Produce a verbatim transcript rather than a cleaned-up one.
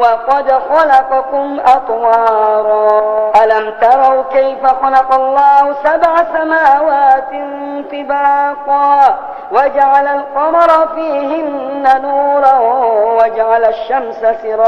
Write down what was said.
وقد خلقكم أطوارا ألم تروا كيف خلق الله سبع سماوات طباقا وجعل القمر فيهن نورا وجعل الشمس سراجا